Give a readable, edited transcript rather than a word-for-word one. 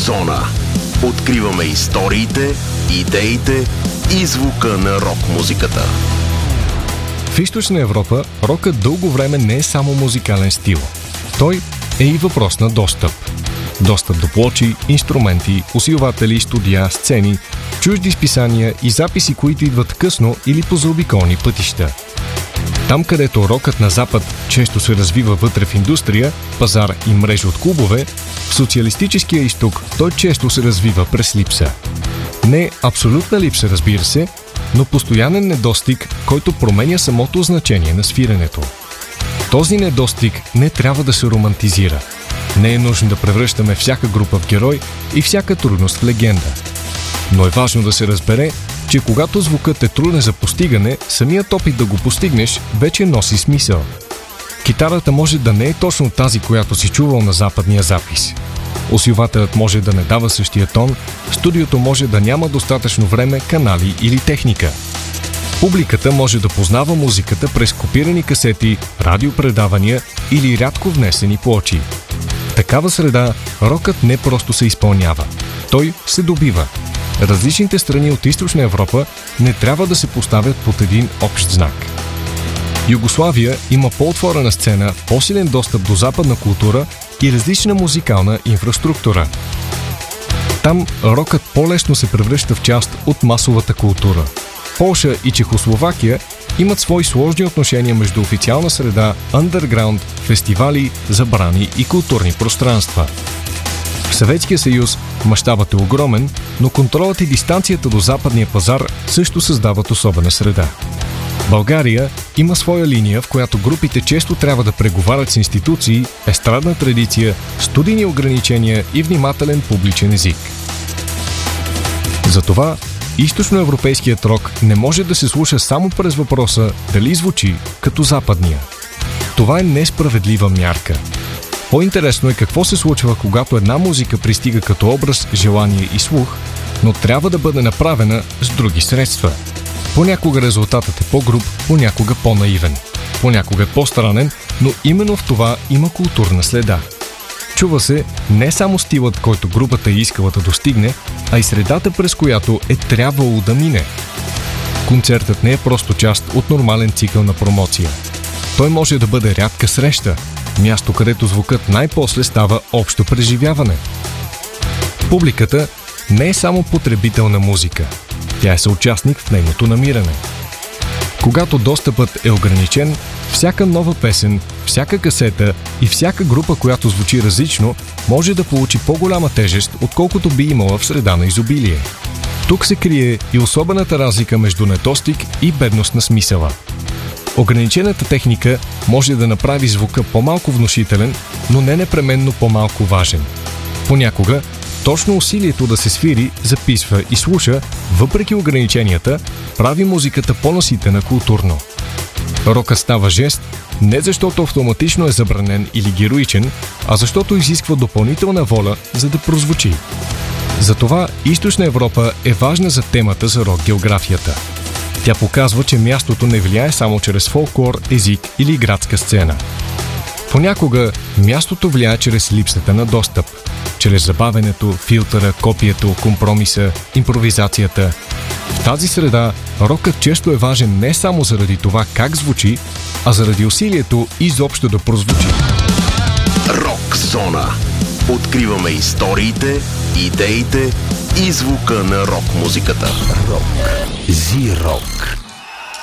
Зона. Откриваме историите, идеите и звука на рок-музиката. В Източна Европа рокът дълго време не е само музикален стил. Той е и въпрос на достъп. Достъп до плочи, инструменти, усилватели, студия, сцени, чужди списания и записи, които идват късно или по заобиколни пътища. Там, където рокът на Запад често се развива вътре в индустрия, пазар и мрежа от клубове, в социалистическия изток той често се развива през липса. Не абсолютна липса, разбира се, но постоянен недостиг, който променя самото значение на свиренето. Този недостиг не трябва да се романтизира. Не е нужно да превръщаме всяка група в герой и всяка трудност в легенда. Но е важно да се разбере, че когато звукът е труден за постигане, самият опит да го постигнеш вече носи смисъл. Китарата може да не е точно тази, която си чувал на западния запис. Усилвателят може да не дава същия тон, студиото може да няма достатъчно време, канали или техника. Публиката може да познава музиката през копирани касети, радиопредавания или рядко внесени плочи. В такава среда рокът не просто се изпълнява, той се добива. Различните страни от Източна Европа не трябва да се поставят под един общ знак. Югославия има по-отворена сцена, по-силен достъп до западна култура и различна музикална инфраструктура. Там рокът по-лесно се превръща в част от масовата култура. Полша и Чехословакия имат свои сложни отношения между официална среда, андерграунд, фестивали, забрани и културни пространства. В Съветския съюз мащабът е огромен, но контролът и дистанцията до западния пазар също създават особена среда. България има своя линия, в която групите често трябва да преговарят с институции, естрадна традиция, студийни ограничения и внимателен публичен език. Затова източноевропейският рок не може да се слуша само през въпроса дали звучи като западния. Това е несправедлива мярка. По-интересно е какво се случва, когато една музика пристига като образ, желание и слух, но трябва да бъде направена с други средства. Понякога резултатът е по-груб, понякога по-наивен. Понякога е по-странен, но именно в това има културна следа. Чува се не само стилът, който групата е искала да достигне, а и средата, през която е трябвало да мине. Концертът не е просто част от нормален цикъл на промоция. Той може да бъде рядка среща, място, където звукът най-после става общо преживяване. Публиката не е само потребител на музика. Тя е съучастник в нейното намиране. Когато достъпът е ограничен, всяка нова песен, всяка касета и всяка група, която звучи различно, може да получи по-голяма тежест, отколкото би имала в среда на изобилие. Тук се крие и особената разлика между недостиг и бедност на смисъла. Ограничената техника може да направи звука по-малко внушителен, но не непременно по-малко важен. Понякога точно усилието да се свири, записва и слуша, въпреки ограниченията, прави музиката по-наситена културно. Рокът става жест не защото автоматично е забранен или героичен, а защото изисква допълнителна воля, за да прозвучи. Затова Източна Европа е важна за темата за рок-географията. Тя показва, че мястото не влияе само чрез фолклор, език или градска сцена. Понякога мястото влияе чрез липсата на достъп, чрез забавенето, филтъра, копието, компромиса, импровизацията. В тази среда рокът често е важен не само заради това как звучи, а заради усилието изобщо да прозвучи. Рок зона. Откриваме историите, идеите и звука на рок-музиката. Рок. Зи-рок.